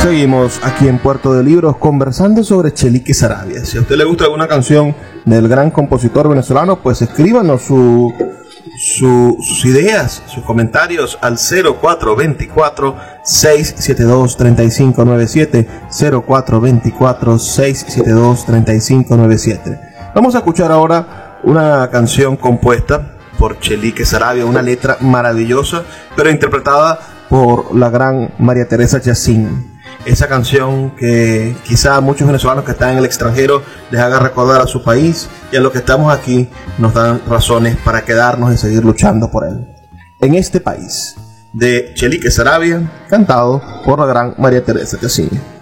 Seguimos aquí en Puerto de Libros conversando sobre Chelique Saravia. Si a usted le gusta alguna canción del gran compositor venezolano, pues escríbanos sus ideas, sus comentarios al 0424-672-3597, 0424-672-3597. Vamos a escuchar ahora una canción compuesta por Chelique Saravia, una letra maravillosa, pero interpretada por la gran María Teresa Yacine. Esa canción que quizá a muchos venezolanos que están en el extranjero les haga recordar a su país, y a los que estamos aquí nos dan razones para quedarnos y seguir luchando por él. En este país, de Chelique Saravia, cantado por la gran María Teresa Yacine.